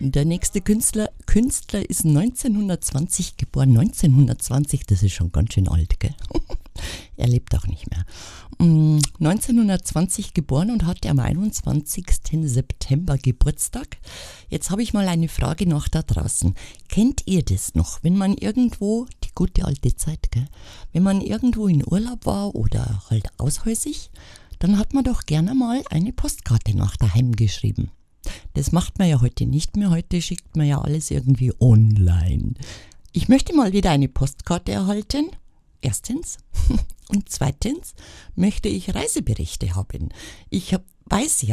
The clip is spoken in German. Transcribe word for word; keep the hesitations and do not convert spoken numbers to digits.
Der nächste Künstler, Künstler ist neunzehnhundertzwanzig geboren. neunzehnhundertzwanzig, das ist schon ganz schön alt, gell? Er lebt auch nicht mehr. neunzehnhundertzwanzig geboren und hatte am einundzwanzigsten September Geburtstag. Jetzt habe ich mal eine Frage noch da draußen. Kennt ihr das noch, wenn man irgendwo, die gute alte Zeit, gell? Wenn man irgendwo in Urlaub war oder halt aushäusig, dann hat man doch gerne mal eine Postkarte nach daheim geschrieben. Das macht man ja heute nicht mehr. Heute schickt man ja alles irgendwie online. Ich möchte mal wieder eine Postkarte erhalten. Erstens. Und zweitens möchte ich Reiseberichte haben. Ich hab, weiß ja,